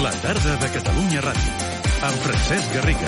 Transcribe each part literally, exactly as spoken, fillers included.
La tarda de Catalunya Ràdio, amb Francesc Garriga.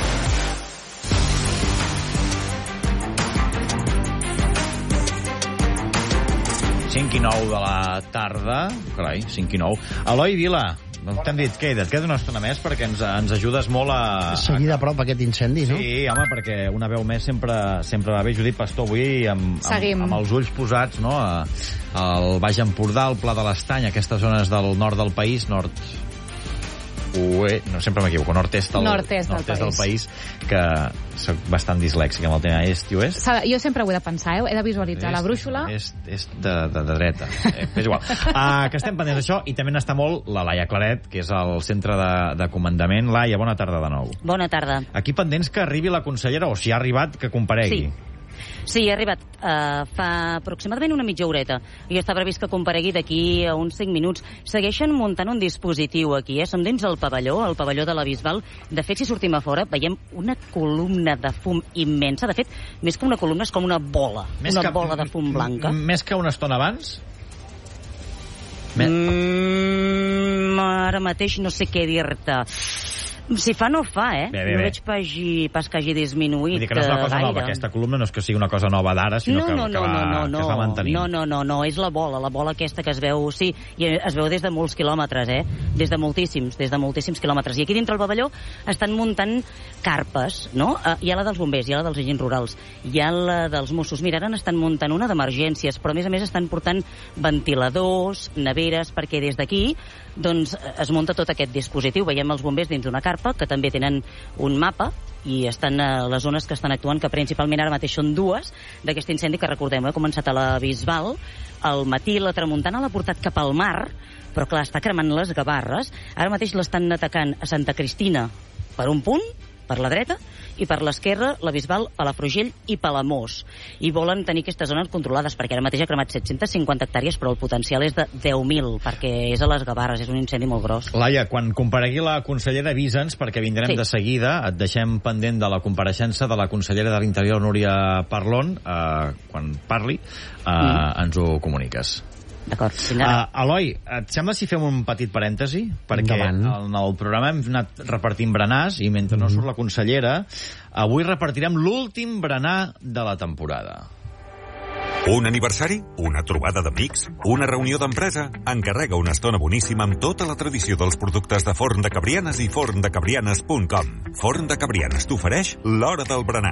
cinc i nou de la tarda. Carai, cinc i nou. Eloi Vila, t'hem dit, què, et queda una estona més perquè ens, ens ajudes molt a... Seguir de prop aquest incendi, no? Sí, home, perquè una veu més sempre, sempre va bé. Judit Pastor, avui amb, amb, amb els ulls posats, no?, a, al Baix Empordà, al Pla de l'Estany, aquestes zones del nord del país, nord... Ue, no, sempre m'equivoco, nord-est del, nord-est del, nord-est del país, que soc bastant dislèxic amb el tema est i oest. Jo sempre ho he de pensar, eh? He de visualitzar est, la brúixola. Est, est de, de, de dreta. Eh, és igual. Uh, que estem pendents d'això, i també n'està molt la Laia Claret, que és el centre de, de comandament. Laia, bona tarda de nou. Bona tarda. Aquí pendents que arribi la consellera, o si ha arribat, que comparegui. Sí. Sí, ha arribat uh, fa aproximadament una mitja horeta. I està previst que comparegui d'aquí a uns cinc minuts. Segueixen muntant un dispositiu aquí, eh? Som dins el pavelló, el pavelló de la Bisbal. De fet, si sortim a fora, veiem una columna de fum immensa. De fet, més que una columna, és com una bola. Més una que, bola de fum blanca. Més que una estona abans? Mm, ara mateix no sé què dir-te. Si fa, no fa, eh? Bé, bé, bé. No veig pas, pas que hagi disminuït gaire. Vull dir que no és una cosa gaire. Nova, aquesta columna no és que sigui una cosa nova d'ara, sinó no, que, no, que, no, va, no, no, que es va mantenint. No, no, no, no, és la bola, la bola aquesta que es veu, sí, i es veu des de molts quilòmetres, eh? Des de moltíssims, des de moltíssims quilòmetres. I aquí dintre el pavelló estan muntant carpes, no? Hi ha la dels bombers, hi ha la dels agents rurals, hi ha la dels Mossos. Mira, ara n'estan muntant una d'emergències, però a més a més estan portant ventiladors, neveres, perquè des d'aquí doncs es munta tot aquest dispositiu. Veiem els bombers dins d'una carpa, que també tenen un mapa, i estan a les zones que estan actuant, que principalment ara mateix són dues, d'aquest incendi que recordem, ha començat a la Bisbal, al matí la tramuntana l'ha portat cap al mar, però clar, està cremant les Gavarres. Ara mateix l'estan atacant a Santa Cristina per un punt, per la dreta, i per l'esquerra, la Bisbal, Palafrugell i Palamós. I volen tenir aquestes zones controlades, perquè ara mateix ha cremat set-centes cinquanta hectàrees, però el potencial és de deu mil, perquè és a les Gavarres, és un incendi molt gros. Laia, quan comparegui la consellera, avisa'ns, perquè vindrem sí. de seguida. Et deixem pendent de la compareixença de la consellera de l'Interior, Núria Parlon. Uh, quan parli, uh, mm. ens ho comuniques. D'acord. Uh, Eloi, et sembla si fem un petit parèntesi? Perquè en el programa hem anat repartint berenars i mentre mm. no surt la consellera, avui repartirem l'últim berenar de la temporada. Un aniversari? Una trobada d'amics? Una reunió d'empresa? Encarrega una estona boníssima amb tota la tradició dels productes de Forn de Cabrianes i forn de cabrianes punt com. Forn de Cabrianes t'ofereix l'hora del berenar.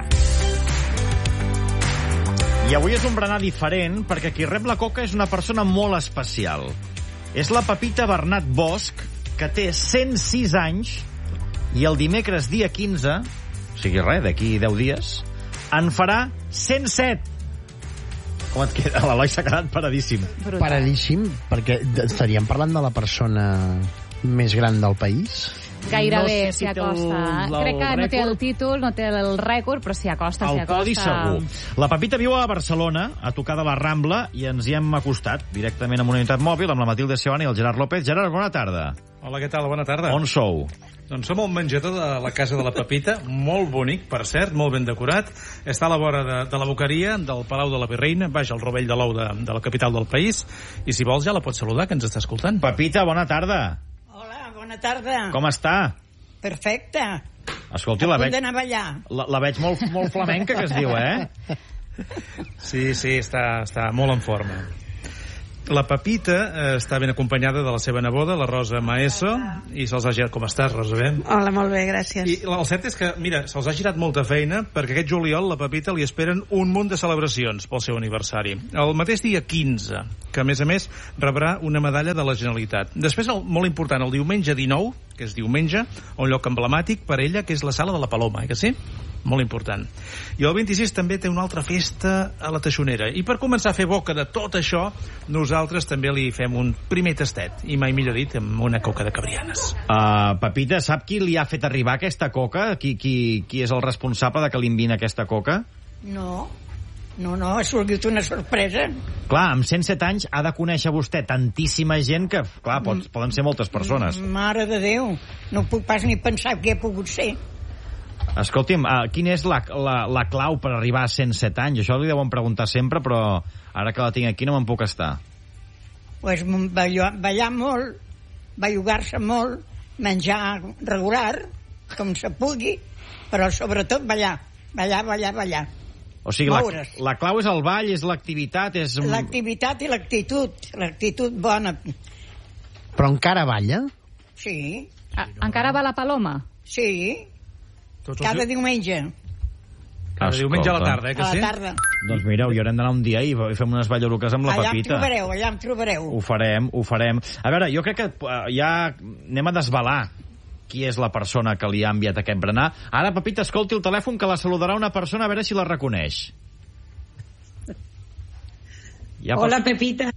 I avui és un berenar diferent perquè qui rep la coca és una persona molt especial. És la Pepita Bernat Bosch, que té cent sis anys, i el dimecres dia quinze, o sigui res, d'aquí deu dies, en farà cent set. Com et queda? L'Eloi s'ha quedat paradíssim. Brutal. Paradíssim, perquè estaríem parlant de la persona més gran del país. Gairebé no sé si s'hi acosta. El, el Crec que rècord. No té el títol, no té el rècord, però s'hi acosta, s'hi acosta. El codi segur. La Pepita viu a Barcelona, a tocar de la Rambla, i ens hi hem acostat directament amb una unitat mòbil, amb la Matilde Seoane i el Gerard López. Gerard, bona tarda. Hola, què tal? Bona tarda. On sou? Doncs som al menjador de la casa de la Pepita, molt bonic, per cert, molt ben decorat. Està a la vora de, de la boqueria, del Palau de la Virreina, baix al rovell de l'ou de, de la capital del país, i si vols ja la pots saludar, que ens està escoltant. Pepita, bona tarda. Hola, bona tarda. Com està? Perfecte. Escolti, la veig, la, la veig molt, molt flamenca, que es diu, eh? Sí, sí, està, està molt en forma. La Pepita eh, està ben acompanyada de la seva neboda, la Rosa Maeso, i se'ls ha girat... Com estàs, Rosa, bé? Hola, molt bé, gràcies. I el cert és que, mira, se'ls ha girat molta feina perquè aquest juliol la Pepita li esperen un munt de celebracions pel seu aniversari. El mateix dia quinze, que a més a més rebrà una medalla de la Generalitat. Després, el, molt important, el diumenge dinou, que és diumenge, un lloc emblemàtic per ella, que és la Sala de la Paloma, eh, que sí? Molt important. I el vint-i-sis també té una altra festa a la Teixonera. I per començar a fer boca de tot això, nosaltres també li fem un primer tastet, i mai millor dit, amb una coca de Cabrianes. Uh, Pepita, sap qui li ha fet arribar aquesta coca? Qui, qui, qui és el responsable de que li envien aquesta coca? No, no, no, ha sortit una sorpresa. Clar, amb cent set anys ha de conèixer vostè tantíssima gent que, clar, pot, mm. poden ser moltes persones. Mare de Déu, no puc pas ni pensar què ha pogut ser. Escolti'm, uh, quina és la, la, la clau per arribar a cent set anys? Això li deuen preguntar sempre, però ara que la tinc aquí no me'n puc estar. Pues ballar, ballar molt, bellugar-se molt menjar regular, com se pugui, però sobretot ballar, ballar, ballar, ballar. O sigui, la, Moure's. la clau és el ball, és l'activitat, és... un- L'activitat i l'actitud, l'actitud bona. Però encara balla? Sí, Ah, encara va la Paloma? sí, Tots els cada diu- diumenge, Cada diumenge a la Escolta. tarda, eh, que a la sí? tarda. Doncs mireu, hi haurem d'anar un dia i fem unes ballaluques amb la Allà em Pepita. trobareu, allà em trobareu. Ho farem, ho farem. A veure, jo crec que eh, ja anem a desvelar qui és la persona que li ha enviat aquest berenar. Ara, Pepita, escolti el telèfon, que la saludarà una persona, a veure si la reconeix. Ja Hola, Pepita.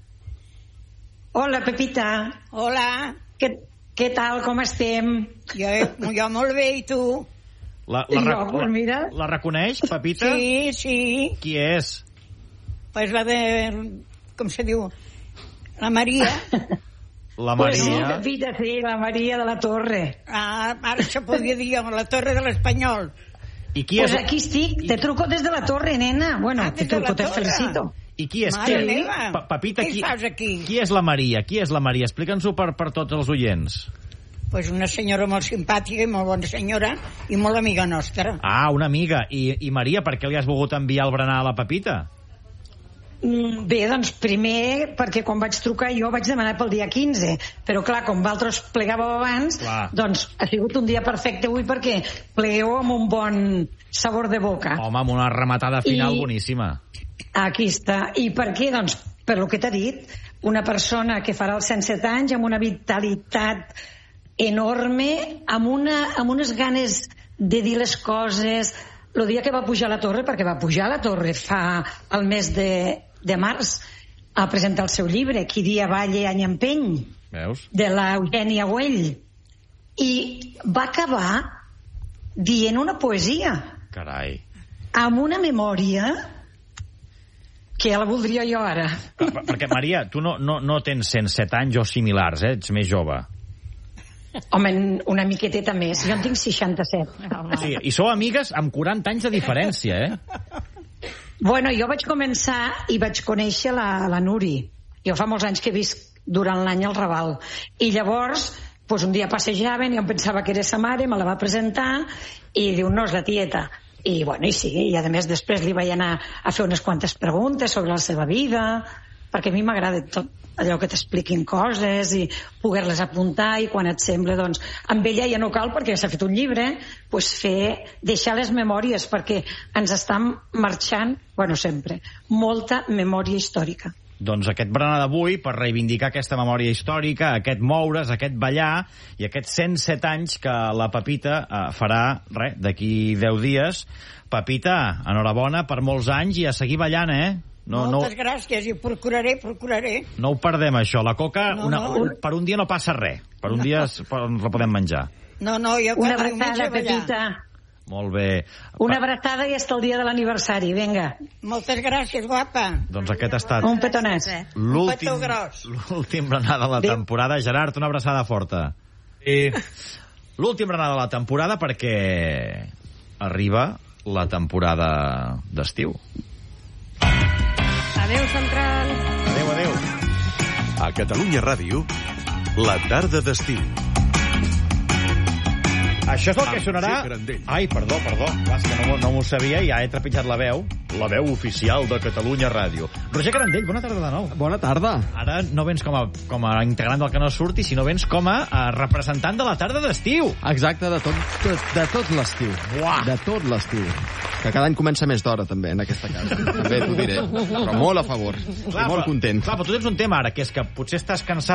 Hola, Pepita. Hola, Què, què tal, com estem? jo, jo molt bé, i tu? La, la, Jo, la, pues mira. la reconeix, Pepita? Sí, sí, Qui és? pues la de, com se diu, la Maria. La Pues sí, Maria. Pepita, sí, la Maria de la Torre. Ah, ara se podria dir a la Torre de l'Espanyol. I qui Pues és, aquí estic, te truco des de la Torre, nena. Bueno, Ah, te des de la truco, te Torre. i felicito. qui és? Mare Qui- meva, Pa- Pepita, què qui, fas aquí? qui és la Maria? Qui és la Maria? Explica'ns-ho per, per tots els oients. Pues una senyora molt simpàtica i molt bona senyora i molt amiga nostra. Ah, una amiga. I, i Maria, per què li has volgut enviar el berenar a la Pepita? Mm, Bé, doncs primer, perquè quan vaig trucar jo vaig demanar pel dia quinze, però clar, com vosaltres plegàveu abans, Clar. doncs ha sigut un dia perfecte avui perquè plegueu amb un bon sabor de boca. Home, amb una rematada final I- boníssima. Aquí està. I per què? Doncs per lo que t'ha dit, una persona que farà els cent set anys amb una vitalitat enorme, amb, una, amb unes ganes de dir les coses. El dia que va pujar a la torre, perquè va pujar a la torre fa el mes de, de març a presentar el seu llibre, Qui dia balla any empeny, Veus? de la Eugènia Güell, i va acabar dient una poesia Carai. amb una memòria que ja la voldria jo ara. Per- Perquè, Maria, tu no, no, no tens cent set anys o similars, eh? Ets més jove. Home, una miqueteta més. Jo en tinc seixanta-set. O sigui, i sou amigues amb quaranta anys de diferència, eh? Bueno, jo vaig començar i vaig conèixer la, la Nuri. Jo fa molts anys que visc durant l'any al Raval. I llavors, doncs un dia passejaven, jo em pensava que era sa mare, me la va presentar i diu, no, és la tieta. I, bueno, i sí, i a més després li vaig anar a fer unes quantes preguntes sobre la seva vida, perquè a mi m'agrada tot allò que t'expliquin coses i poder-les apuntar, i quan et sembla, doncs, amb ella ja no cal perquè s'ha fet un llibre, doncs fer, deixar les memòries, perquè ens estan marxant, bueno, sempre, molta memòria històrica. Doncs aquest berenar d'avui, per reivindicar aquesta memòria històrica, aquest moure's, aquest ballar i aquests cent set anys que la Pepita eh, farà, res, d'aquí deu dies. Pepita, enhorabona per molts anys i a seguir ballant, eh? No, no, Moltes gràcies, i procuraré, procuraré. no ho perdem, això. La coca, No, una, no. un, per un dia no passa res. Per un dia es, per, ens la podem menjar. No, no, jo Una cada diumenge abraçada, a ballar. Pepita. Molt bé. Una Pa- abraçada i hasta el dia de l'aniversari, vinga. Moltes gràcies, guapa. Doncs aquest ha estat Un petonet. l'últim petó gros. l'últim berenar de la Adéu. temporada. Gerard, una abraçada forta. I L'últim berenar de la temporada perquè arriba la temporada d'estiu. Adéu, Central. Adéu, adéu. A Catalunya Ràdio, la tarda d'estiu. Això és el que Amb sonarà... G. Grandell. Ai, perdó, perdó. Clar, és que no, m'ho- no m'ho sabia i ja he trepitjat la veu. La veu oficial de Catalunya Ràdio. Roger Grandell, bona tarda de nou. Bona tarda. Ara no vens com a, com a integrant del que no surti, sinó vens com a, a representant de la tarda d'estiu. Exacte, de tot, de, de tot l'estiu. Buah. De tot l'estiu. Que cada any comença més d'hora, també, en aquesta casa. També t'ho diré. Però molt a favor. Estic molt content. Clar, però tu tens un tema ara, que és que potser estàs cansat